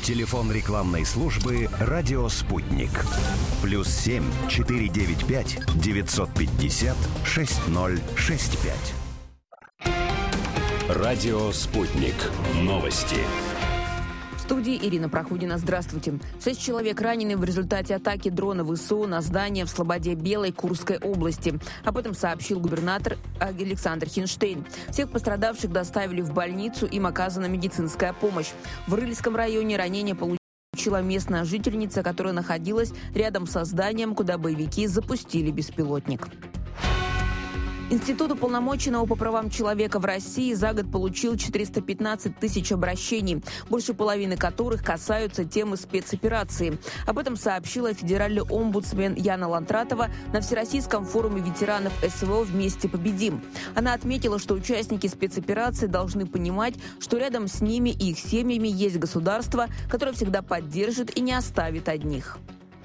Телефон рекламной службы «Радио Спутник». +7 495 950 6065. «Радио Спутник». Новости. В студии Ирина Прокудина. Здравствуйте. 6 человек ранены в результате атаки дрона ВСУ на здание в Слободе Белой Курской области. Об этом сообщил губернатор Александр Хинштейн. Всех пострадавших доставили в больницу, им оказана медицинская помощь. В Рыльском районе ранение получила местная жительница, которая находилась рядом со зданием, куда боевики запустили беспилотник. Институт уполномоченного по правам человека в России за год получил 415 тысяч обращений, больше половины которых касаются темы спецоперации. Об этом сообщила федеральный омбудсмен Яна Лантратова на Всероссийском форуме ветеранов СВО «Вместе победим». Она отметила, что участники спецоперации должны понимать, что рядом с ними и их семьями есть государство, которое всегда поддержит и не оставит одних.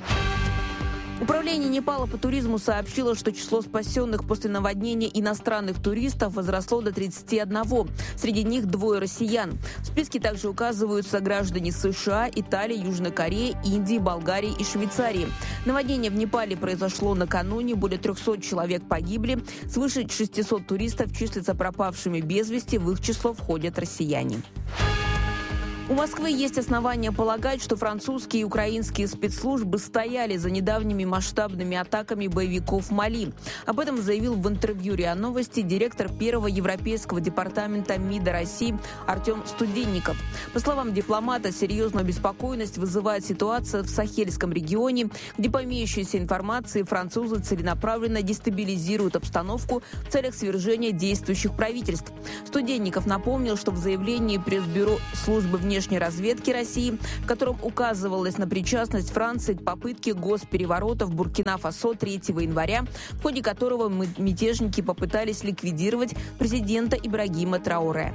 Управление Непала по туризму сообщило, что число спасенных после наводнения иностранных туристов возросло до 31. Среди них 2 россиян. В списке также указываются граждане США, Италии, Южной Кореи, Индии, Болгарии и Швейцарии. Наводнение в Непале произошло накануне. Более 300 человек погибли. Свыше 600 туристов числятся пропавшими без вести. В их число входят россияне. У Москвы есть основания полагать, что французские и украинские спецслужбы стояли за недавними масштабными атаками боевиков в Мали. Об этом заявил в интервью РИА Новости директор первого европейского департамента МИДа России Артем Студенников. По словам дипломата, серьезную обеспокоенность вызывает ситуация в Сахельском регионе, где по имеющейся информации французы целенаправленно дестабилизируют обстановку в целях свержения действующих правительств. Студенников напомнил, что в заявлении пресс-бюро службы внешней разведки России, в котором указывалось на причастность Франции к попытке госпереворота в Буркина-Фасо 3 января, в ходе которого мятежники попытались ликвидировать президента Ибрагима Трауре.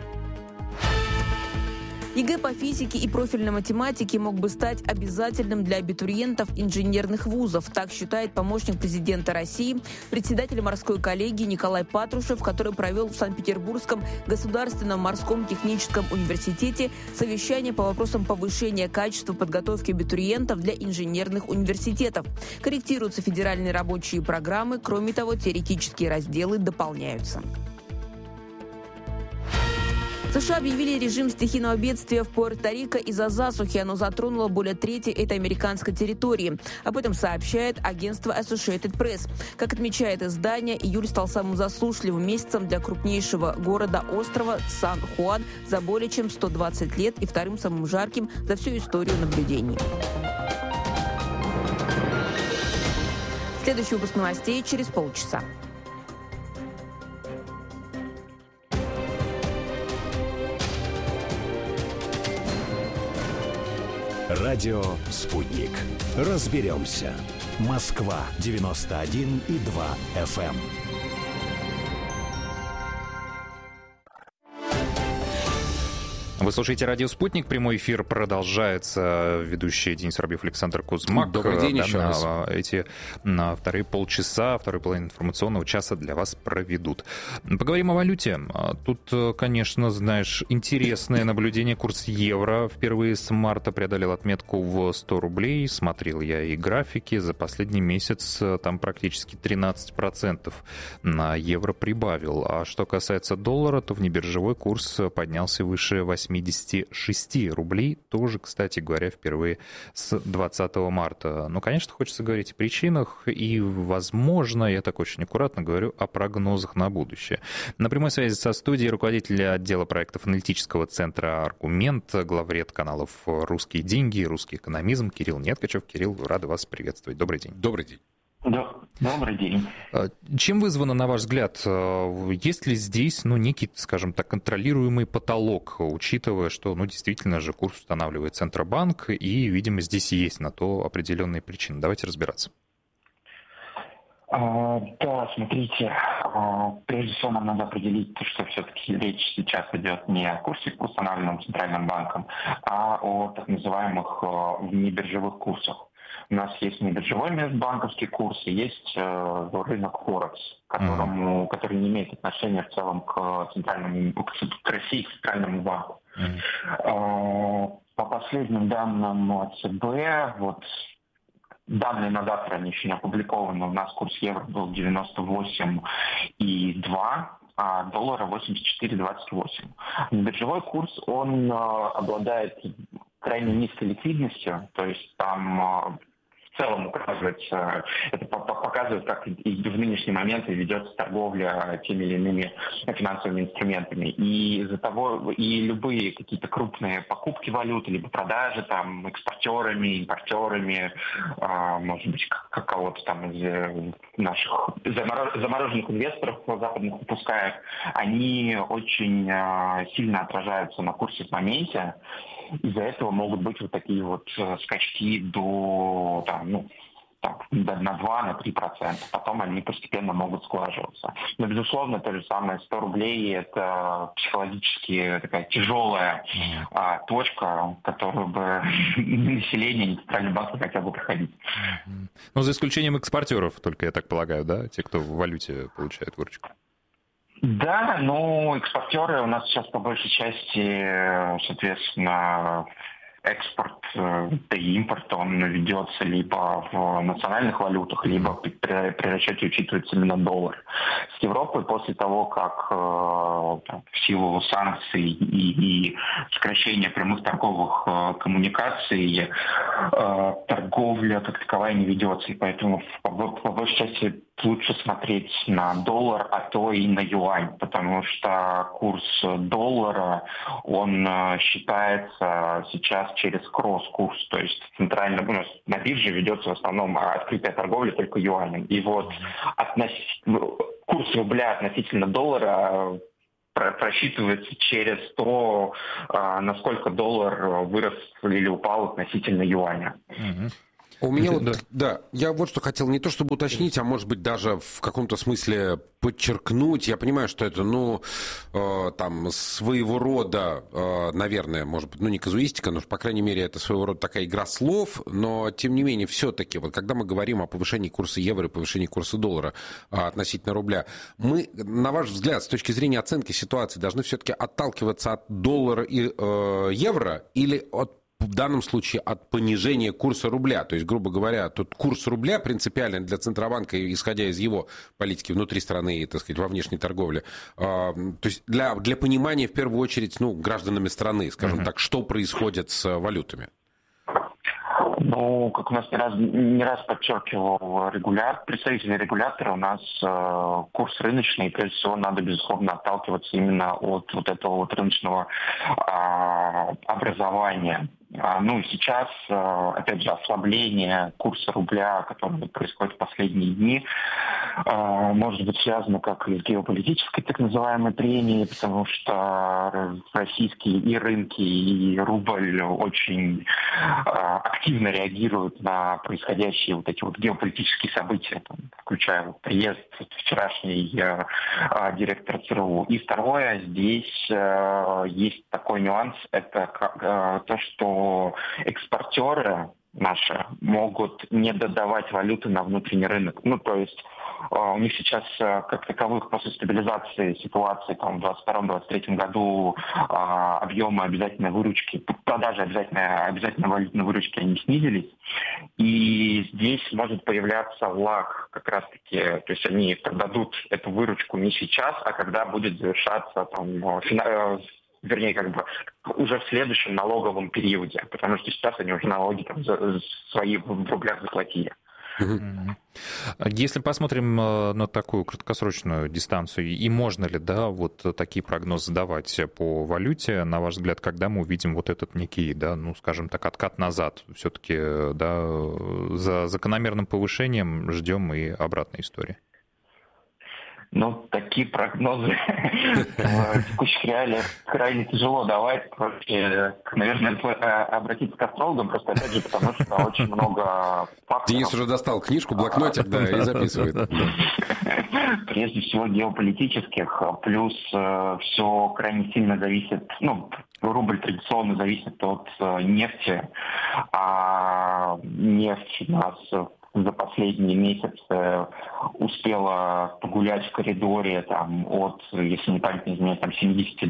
ЕГЭ по физике и профильной математике мог бы стать обязательным для абитуриентов инженерных вузов. Так считает помощник президента России, председатель морской коллегии Николай Патрушев, который провел в Санкт-Петербургском государственном морском техническом университете совещание по вопросам повышения качества подготовки абитуриентов для инженерных университетов. Корректируются федеральные рабочие программы. Кроме того, теоретические разделы дополняются. США объявили режим стихийного бедствия в Пуэрто-Рико из-за засухи. Оно затронуло более трети этой американской территории. Об этом сообщает агентство Associated Press. Как отмечает издание, июль стал самым засушливым месяцем для крупнейшего города острова Сан-Хуан за более чем 120 лет и вторым самым жарким за всю историю наблюдений. Следующий выпуск новостей через полчаса. Радио «Спутник». Разберемся. Москва 91,2 FM. Вы слушаете «Радио Спутник». Прямой эфир продолжается. Ведущий Денис Воробьев, Александр Кузьмак. Добрый день еще раз. Эти вторые полчаса, второй половины информационного часа для вас проведут. Поговорим о валюте. Тут, конечно, знаешь, интересное наблюдение. Курс евро впервые с марта преодолел отметку в 100 рублей. Смотрел я и графики. За последний месяц там практически 13% на евро прибавил. А что касается доллара, то внебиржевой курс поднялся выше 86 рублей, тоже, кстати говоря, впервые с 20 марта. Но, конечно, хочется говорить о причинах и, возможно, я так очень аккуратно говорю о прогнозах на будущее. На прямой связи со студией руководитель отдела проектов аналитического центра «Аргумент», главред каналов «Русские деньги» и «Русский экономизм» Кирилл Неткачев. Кирилл, рады вас приветствовать. Добрый день. Добрый день. Да, добрый день. Чем вызвано, на ваш взгляд, есть ли здесь, некий, скажем так, контролируемый потолок, учитывая, что, действительно же, курс устанавливает Центробанк, и, видимо, здесь есть на то определенные причины. Давайте разбираться. Да, смотрите, прежде всего нам надо определить, что все-таки речь сейчас идет не о курсе, установленном Центральным банком, а о так называемых внебиржевых курсах. У нас есть небиржевой межбанковский курс и есть рынок Форекс, который не имеет отношения в целом к России, к Центральному банку. По последним данным ЦБ, вот данные на завтра, они еще не опубликованы, у нас курс евро был 98,2, а доллара 84,28. Биржевой курс, он обладает крайне низкой ликвидностью, то есть там в целом указывается, это показывает, как и в нынешний момент ведется торговля теми или иными финансовыми инструментами. И из-за того, и любые какие-то крупные покупки валюты, либо продажи там экспортерами, импортерами, может быть, кого-то там из наших замороженных инвесторов западных выпускаев, они очень сильно отражаются на курсе в моменте. Из-за этого могут быть вот такие вот скачки до на 2-3%. Потом они постепенно могут сглаживаться. Но, безусловно, то же самое 100 рублей – это психологически такая тяжелая точка, которую бы население, не центральный банк не хотел бы проходить. Ну, за исключением экспортеров, только я так полагаю, да? Те, кто в валюте получает выручку. Да, но экспортеры у нас сейчас по большей части, соответственно, экспорт и импорт, он ведется либо в национальных валютах, либо при расчете учитывается именно доллар. С Европой после того, как в силу санкций и сокращения прямых торговых коммуникаций торговля как таковая не ведется, и поэтому по большей части лучше смотреть на доллар, а то и на юань, потому что курс доллара, он считается сейчас через кросс-курс, то есть центрально у нас на бирже ведется в основном открытая торговля только юанем. И вот курс рубля относительно доллара просчитывается через то, насколько доллар вырос или упал относительно юаня. У меня я вот что хотел не то чтобы уточнить, а может быть даже в каком-то смысле подчеркнуть. Я понимаю, что это, там своего рода, наверное, может быть, не казуистика, но, по крайней мере, это своего рода такая игра слов, но, тем не менее, все-таки, вот когда мы говорим о повышении курса евро и повышении курса доллара относительно рубля, мы, на ваш взгляд, с точки зрения оценки ситуации, должны все-таки отталкиваться от доллара и евро или в данном случае от понижения курса рубля. То есть, грубо говоря, тут курс рубля принципиально для Центробанка, исходя из его политики внутри страны и, так сказать, во внешней торговле. То есть для понимания, в первую очередь, гражданами страны, скажем так, что происходит с валютами. Как у нас не раз подчеркивал представители регулятора, у нас курс рыночный, и прежде всего надо, безусловно, отталкиваться именно от вот этого вот рыночного образования. Сейчас, опять же, ослабление курса рубля, которое происходит в последние дни, может быть связано как и с геополитической так называемой премией, потому что российские и рынки, и рубль очень активно реагируют на происходящие вот эти вот геополитические события, включая приезд вчерашний директора ЦРУ. И второе, здесь есть такой нюанс, это то, что экспортеры наши могут не додавать валюты на внутренний рынок. То есть у них сейчас, как таковых, после стабилизации ситуации в 2022-2023 году объемы обязательной выручки, продажи обязательно валютной выручки, они снизились. И здесь может появляться лаг как раз-таки, то есть они продадут эту выручку не сейчас, а когда будет завершаться уже в следующем налоговом периоде, потому что сейчас они уже налоги свои в рублях заплатили. Если посмотрим на такую краткосрочную дистанцию, и можно ли, такие прогнозы давать по валюте, на ваш взгляд, когда мы увидим вот этот некий, скажем так, откат назад, все-таки, за закономерным повышением ждем и обратной истории? Такие прогнозы в текущих реалиях крайне тяжело давать. Наверное, обратиться к астрологам, просто опять же, потому что очень много факторов. Денис уже достал книжку, блокнотик, и записывает. Прежде всего геополитических, плюс все крайне сильно зависит, рубль традиционно зависит от нефти, а нефть у нас за последний месяц успела погулять в коридоре там, от, если не память не изменяет, там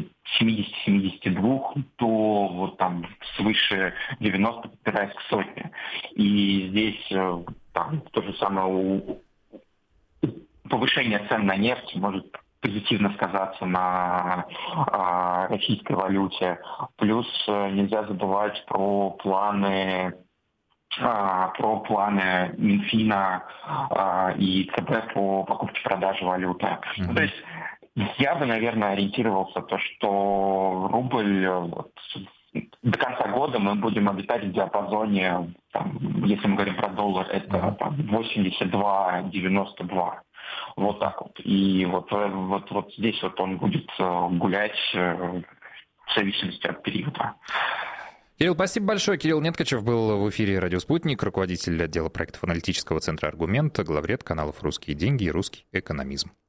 70-72 до вот, там, свыше 90, подбираясь к сотне. И здесь там, то же самое повышение цен на нефть может позитивно сказаться на российской валюте. Плюс нельзя забывать про планы Минфина и ЦБ по покупке-продаже валюты. Mm-hmm. То есть я бы, наверное, ориентировался то, что рубль до конца года мы будем обитать в диапазоне, там, если мы говорим про доллар, это там, 82-92. Вот так вот. И вот здесь вот он будет гулять в зависимости от периода. Кирилл, спасибо большое. Кирилл Неткачев был в эфире «Радио Спутник», руководитель отдела проектов аналитического центра «Аргумент», главред каналов «Русские деньги» и «Русский экономизм».